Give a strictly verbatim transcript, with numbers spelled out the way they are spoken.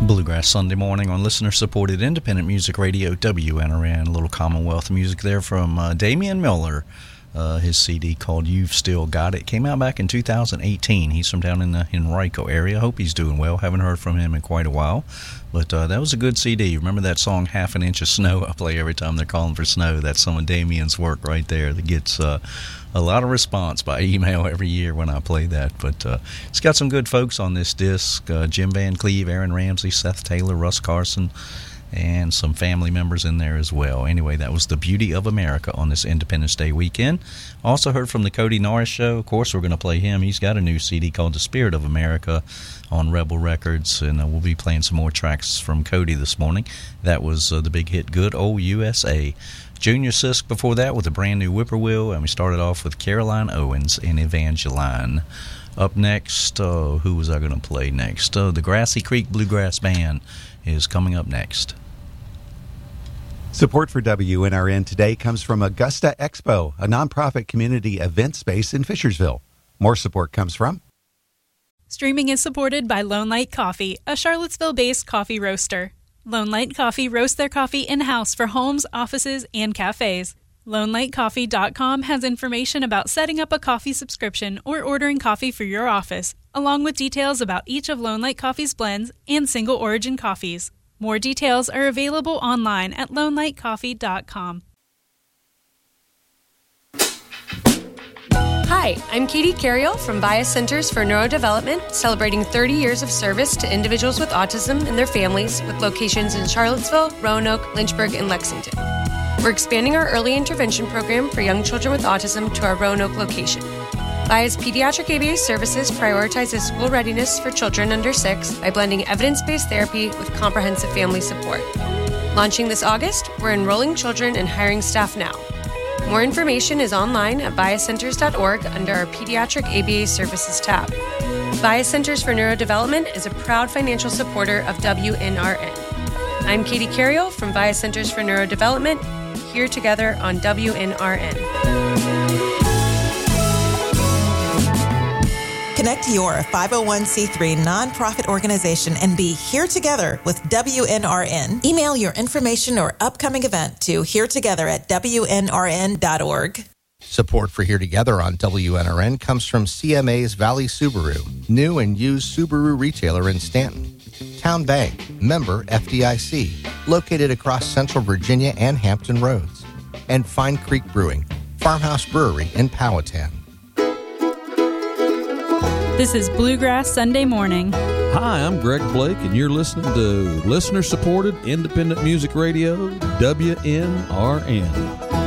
Bluegrass Sunday morning on listener-supported independent music radio, W N R N. A little Commonwealth music there from uh, Damian Miller. Uh, his C D called You've Still Got It came out back in two thousand eighteen. He's from down in the Henrico area. Hope he's doing well. Haven't heard from him in quite a while. But uh, that was a good C D. Remember that song, Half an Inch of Snow? I play every time they're calling for snow. That's some of Damian's work right there that gets uh, a lot of response by email every year when I play that. But uh, it's got some good folks on this disc. Uh, Jim Van Cleve, Aaron Ramsey, Seth Taylor, Russ Carson, and some family members in there as well. Anyway, that was The Beauty of America on this Independence Day weekend. Also heard from the Cody Norris Show. Of course, we're going to play him. He's got a new C D called The Spirit of America on Rebel Records, and uh, we'll be playing some more tracks from Cody this morning. That was uh, the big hit, Good Old U S A. Junior Sisk before that with a brand new Whippoorwill, and we started off with Caroline Owens and Evangeline. Up next, uh, who was I going to play next? Uh, the Grassy Creek Bluegrass Band is coming up next. Support for W N R N today comes from Augusta Expo, a nonprofit community event space in Fishersville. More support comes from... Streaming is supported by Lone Light Coffee, a Charlottesville-based coffee roaster. Lone Light Coffee roasts their coffee in-house for homes, offices, and cafes. Lone Light Coffee dot com has information about setting up a coffee subscription or ordering coffee for your office, along with details about each of Lone Light Coffee's blends and single origin coffees. More details are available online at Lone Light Coffee dot com. Hi, I'm Katie Carriel from Bias Centers for Neurodevelopment, celebrating thirty years of service to individuals with autism and their families with locations in Charlottesville, Roanoke, Lynchburg, and Lexington. We're expanding our early intervention program for young children with autism to our Roanoke location. Bias Pediatric A B A Services prioritizes school readiness for children under six by blending evidence-based therapy with comprehensive family support. Launching this August, we're enrolling children and hiring staff now. More information is online at bias centers dot org under our Pediatric A B A Services tab. Bias Centers for Neurodevelopment is a proud financial supporter of W N R N. I'm Katie Carriel from Bias Centers for Neurodevelopment, here together on W N R N. Connect your five oh one c three nonprofit organization and be here together with W N R N. Email your information or upcoming event to here together at W N R N dot org. Support for Here Together on W N R N comes from C M A's Valley Subaru, new and used Subaru retailer in Stanton. Town Bank, member F D I C, located across Central Virginia and Hampton Roads. And Fine Creek Brewing, Farmhouse Brewery in Powhatan. This is Bluegrass Sunday Morning. Hi, I'm Greg Blake, and you're listening to listener-supported independent music radio, W N R N.